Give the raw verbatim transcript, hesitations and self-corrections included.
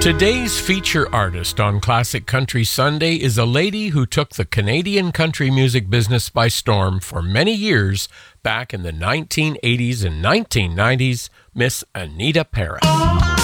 Today's feature artist on Classic Country Sunday is a lady who took the Canadian country music business by storm for many years back in the nineteen eighties and nineteen nineties, Miss Anita Parris.